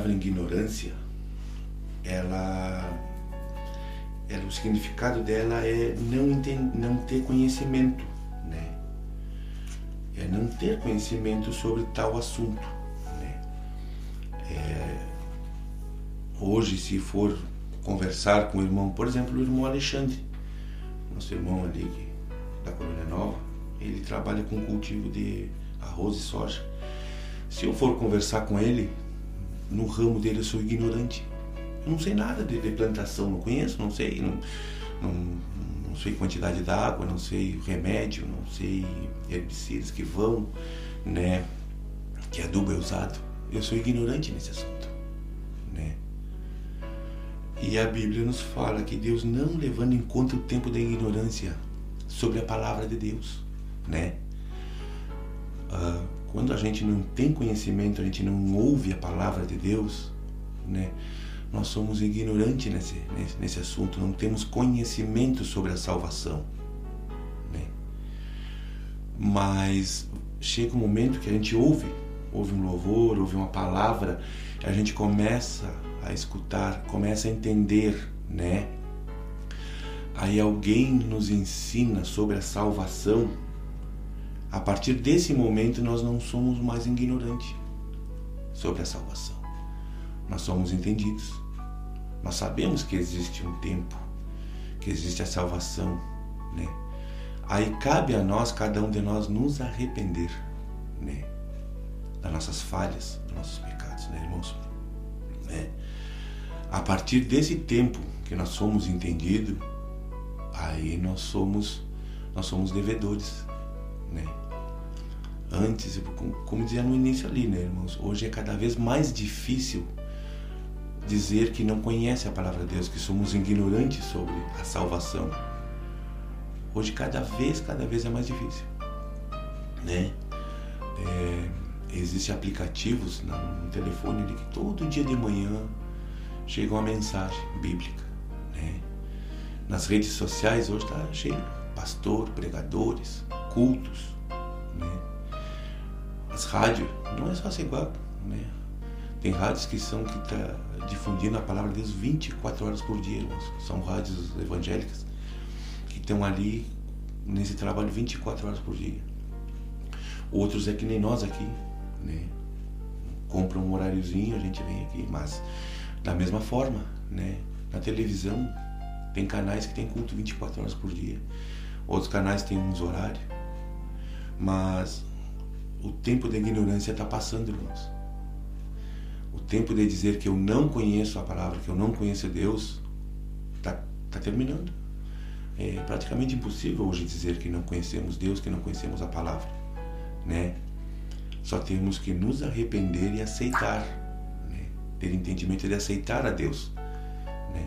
palavra ignorância, o significado dela é não ter conhecimento, né? É não ter conhecimento sobre tal assunto, né? Hoje, se for conversar com o irmão, por exemplo, o irmão Alexandre, nosso irmão ali da Colônia Nova, ele trabalha com cultivo de arroz e soja. Se eu for conversar com ele, no ramo dele eu sou ignorante. Eu não sei nada de plantação, não conheço, não sei, não sei quantidade d'água, não sei remédio, não sei herbicidas que vão, né, que adubo é usado. Eu sou ignorante nesse assunto, né? E a Bíblia nos fala que Deus não levando em conta o tempo da ignorância sobre a palavra de Deus, né? Quando a gente não tem conhecimento, a gente não ouve a palavra de Deus, né? Nós somos ignorantes nesse assunto, não temos conhecimento sobre a salvação, né? Mas chega um momento que a gente ouve um louvor, ouve uma palavra, a gente começa a escutar, começa a entender, né? Aí alguém nos ensina sobre a salvação. A partir desse momento nós não somos mais ignorantes sobre a salvação. Nós somos entendidos. Nós sabemos que existe um tempo, que existe a salvação, né? Aí cabe a nós, cada um de nós, nos arrepender, né, das nossas falhas, dos nossos pecados, né, irmãos? Né? A partir desse tempo que nós somos entendidos, aí nós somos devedores, né? Antes, como dizia no início ali, né, irmãos? Hoje é cada vez mais difícil dizer que não conhece a palavra de Deus, que somos ignorantes sobre a salvação. Hoje cada vez é mais difícil, né? Existem aplicativos no telefone ali que todo dia de manhã chega uma mensagem bíblica, né? Nas redes sociais hoje está cheio de pastor, pregadores, cultos, né? As rádios, não é só ser igual, né? Tem rádios que estão difundindo a palavra de Deus 24 horas por dia, irmãos. São rádios evangélicas que estão ali nesse trabalho 24 horas por dia. Outros é que nem nós aqui, né? Compram um horáriozinho, a gente vem aqui, mas da mesma forma, né? Na televisão tem canais que tem culto 24 horas por dia. Outros canais têm uns horários. Mas o tempo da ignorância está passando, irmãos. O tempo de dizer que eu não conheço a palavra, que eu não conheço Deus, está terminando. É praticamente impossível hoje dizer que não conhecemos Deus, que não conhecemos a palavra, né? Só temos que nos arrepender e aceitar, né? Ter entendimento de aceitar a Deus, né?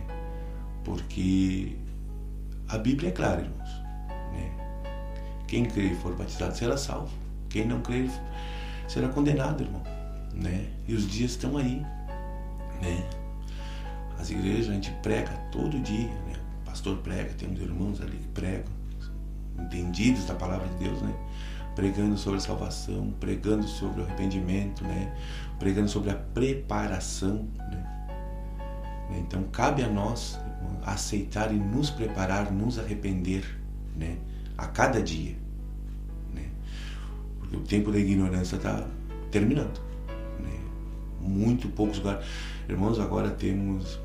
Porque a Bíblia é clara, irmãos, né? Quem crer e for batizado será salvo. Quem não crer será condenado, irmão, né? E os dias estão aí, né? As igrejas, a gente prega todo dia, né? O pastor prega, temos irmãos ali que pregam, entendidos da palavra de Deus, né? Pregando sobre a salvação, pregando sobre o arrependimento, né? Pregando sobre a preparação, né? Então cabe a nós aceitar e nos preparar, nos arrepender, né? A cada dia, né? Porque o tempo da ignorância está terminando, né? Muito poucos lugares. Irmãos, agora temos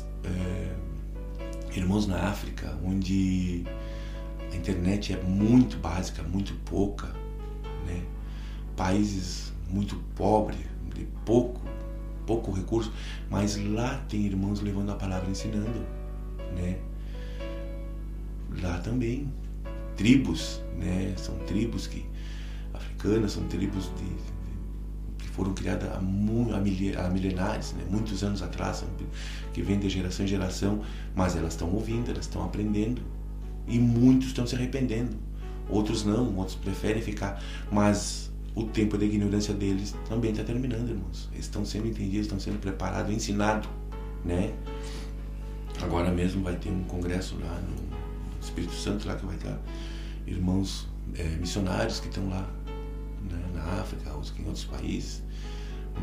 irmãos na África, onde a internet é muito básica, muito pouca, né? Países muito pobres, de pouco recurso, mas lá tem irmãos levando a palavra, ensinando, né? Lá também tribos, né? São tribos africanas, são tribos que foram criadas há milenares, né? Muitos anos atrás, que vêm de geração em geração, mas elas estão ouvindo, elas estão aprendendo, e muitos estão se arrependendo, outros não, outros preferem ficar, mas o tempo da ignorância deles também está terminando, irmãos. Eles estão sendo entendidos, estão sendo preparados, ensinados, né? Agora mesmo vai ter um congresso lá no Espírito Santo, lá que vai estar irmãos missionários que estão lá, né, na África, em outros países,